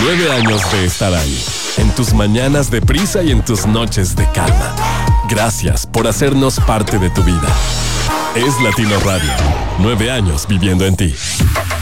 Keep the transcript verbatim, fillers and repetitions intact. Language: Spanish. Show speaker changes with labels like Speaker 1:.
Speaker 1: Nueve años de estar ahí, en tus mañanas de prisa y en tus noches de calma. Gracias por hacernos parte de tu vida. Es Latino Radio. Nueve años viviendo en ti.